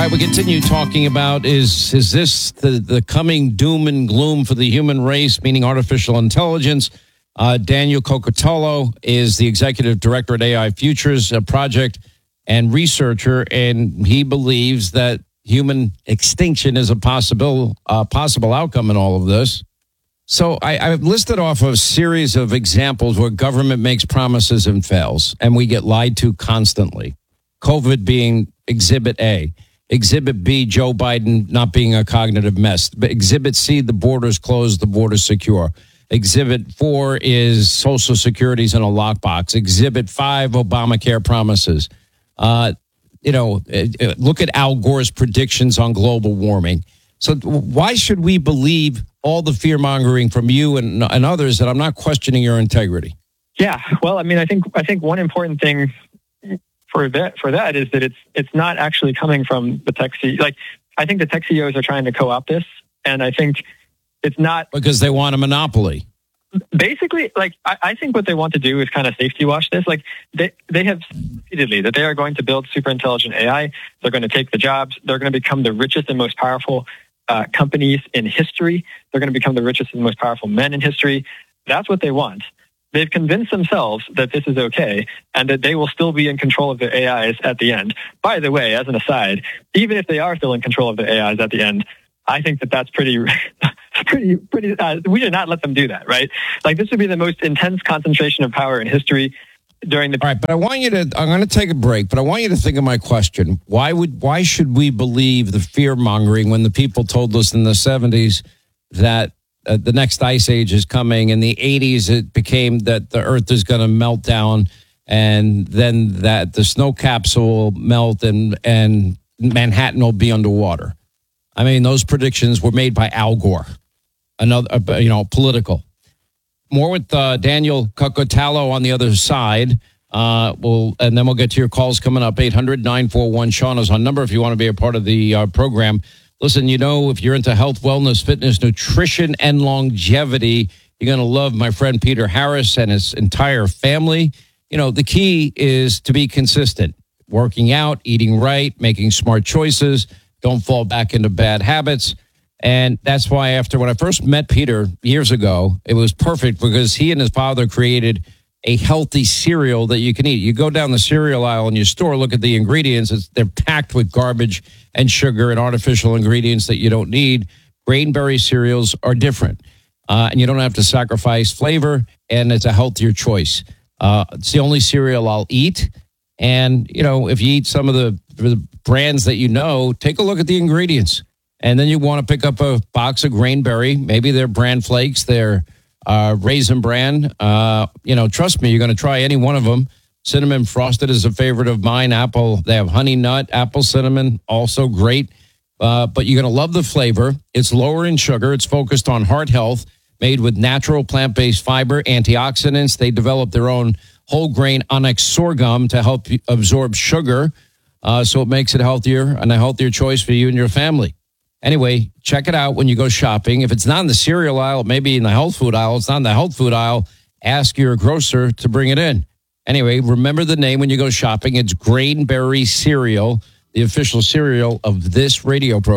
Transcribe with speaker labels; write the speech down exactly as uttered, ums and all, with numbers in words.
Speaker 1: right, we continue talking about is is this the, the coming doom and gloom for the human race, meaning artificial intelligence? Uh, Daniel Kocolatowo is the executive director at A I Futures a Project and researcher, and he believes that human extinction is a possible uh, possible outcome in all of this. So I, I've listed off a series of examples where government makes promises and fails, and we get lied to constantly. COVID being Exhibit A. Exhibit B, Joe Biden not being a cognitive mess. But Exhibit C, the borders closed, the borders secure. Exhibit four is Social Security's in a lockbox. Exhibit five, Obamacare promises. Uh, you know, look at Al Gore's predictions on global warming. So why should we believe all the fear-mongering from you and, and others that I'm not questioning your integrity?
Speaker 2: Yeah, well, I mean, I think I think one important thing for that for that is that it's it's not actually coming from the tech C E Os. Like, I think the tech C E Os are trying to co-opt this, and I think it's not
Speaker 1: because they want a monopoly.
Speaker 2: Basically, like I, I think what they want to do is kind of safety watch this. Like they they have repeatedly that they are going to build super intelligent A I. They're going to take the jobs. They're going to become the richest and most powerful uh, companies in history. They're going to become the richest and most powerful men in history. That's what they want. They've convinced themselves that this is okay and that they will still be in control of their A Is at the end. By the way, as an aside, even if they are still in control of their A Is at the end, I think that that's pretty, pretty, pretty, uh, we should not let them do that, right? Like, this would be the most intense concentration of power in history during the...
Speaker 1: All right, but I want you to, I'm going to take a break, but I want you to think of my question. Why would, why should we believe the fear-mongering when the people told us in the seventies that uh, the next ice age is coming? In the eighties, it became that the earth is going to melt down, and then that the snow caps will melt and, and Manhattan will be underwater. I mean, those predictions were made by Al Gore, another, uh, you know, political. More with uh, Daniel Kocolatowo on the other side. Uh, we'll, and then we'll get to your calls coming up. eight hundred nine four one Sean is on number if you want to be a part of the uh, program. Listen, you know, if you're into health, wellness, fitness, nutrition, and longevity, you're going to love my friend Peter Harris and his entire family. You know, the key is to be consistent, working out, eating right, making smart choices. Don't fall back into bad habits. And that's why after when I first met Peter years ago, it was perfect because he and his father created a healthy cereal that you can eat. You go down the cereal aisle in your store, look at the ingredients. It's, they're packed with garbage and sugar and artificial ingredients that you don't need. Grain-berry cereals are different. Uh, and you don't have to sacrifice flavor, and it's a healthier choice. Uh, it's the only cereal I'll eat. And, you know, if you eat some of the, the brands that you know, take a look at the ingredients. And then you want to pick up a box of Grain-berry. Maybe they're bran flakes, they're uh, raisin bran. Uh, you know, trust me, you're going to try any one of them. Cinnamon frosted is a favorite of mine. Apple, they have honey nut, apple cinnamon, also great. Uh, but you're going to love the flavor. It's lower in sugar. It's focused on heart health, made with natural plant-based fiber, antioxidants. They develop their own whole grain onyx sorghum to help absorb sugar. Uh, so it makes it healthier and a healthier choice for you and your family. Anyway, check it out when you go shopping. If it's not in the cereal aisle, maybe in the health food aisle, it's not in the health food aisle, ask your grocer to bring it in. Anyway, remember the name when you go shopping. It's Grain-berry cereal, the official cereal of this radio program.